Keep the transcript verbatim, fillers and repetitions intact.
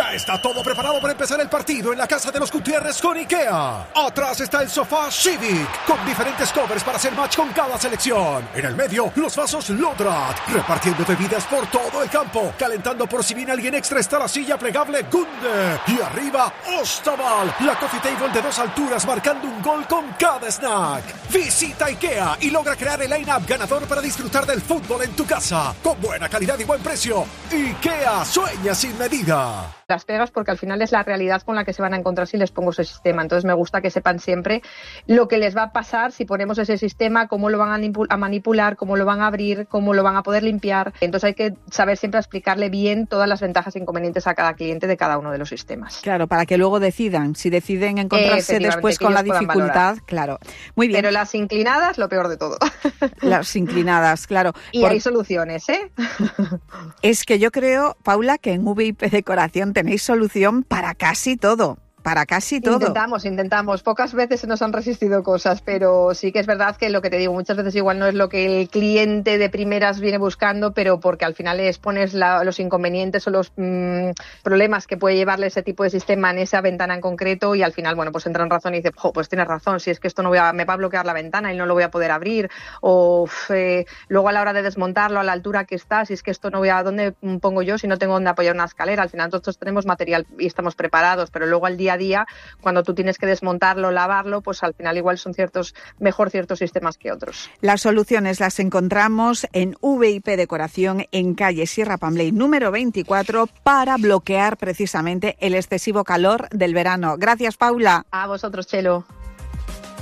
Ya está todo preparado para empezar el partido en la casa de los Gutiérrez con IKEA. Atrás está el sofá Civic, con diferentes covers para hacer match con cada selección. En el medio, los vasos Lodrat, repartiendo bebidas por todo el campo. Calentando por si viene alguien extra está la silla plegable Gunde. Y arriba, Ostaval, la coffee table de dos alturas marcando un gol con cada snack. Visita IKEA y logra crear el line-up ganador para disfrutar del fútbol en tu casa. Con buena calidad y buen precio. IKEA, sueña sin medida. Las pegas porque al final es la realidad con la que se van a encontrar si les pongo ese sistema. Entonces me gusta que sepan siempre lo que les va a pasar si ponemos ese sistema, cómo lo van a manipular, cómo lo van a abrir, cómo lo van a poder limpiar. Entonces hay que saber siempre explicarle bien todas las ventajas e inconvenientes a cada cliente de cada uno de los sistemas. Claro, para que luego decidan. Si deciden encontrarse después con la dificultad, claro. Muy bien. Pero las inclinadas, lo peor de todo. Las inclinadas, claro. Y Por... hay soluciones, ¿eh? Es que yo creo, Paula, que en V I P Decoración tenéis solución para casi todo. Para casi todo. Intentamos, intentamos. Pocas veces se nos han resistido cosas, pero sí que es verdad que lo que te digo, muchas veces igual no es lo que el cliente de primeras viene buscando, pero porque al final le expones la, los inconvenientes o los mmm, problemas que puede llevarle ese tipo de sistema en esa ventana en concreto y al final, bueno, pues entra en razón y dice, jo, pues tienes razón, si es que esto no voy a, me va a bloquear la ventana y no lo voy a poder abrir, o eh, luego a la hora de desmontarlo a la altura que está, si es que esto no voy a, ¿dónde pongo yo si no tengo dónde apoyar una escalera? Al final nosotros tenemos material y estamos preparados, pero luego al día a día, cuando tú tienes que desmontarlo, lavarlo, pues al final igual son ciertos, mejor ciertos sistemas que otros. Las soluciones las encontramos en V I P Decoración en calle Sierra Pambley número veinticuatro para bloquear precisamente el excesivo calor del verano. Gracias, Paula. A vosotros, Chelo.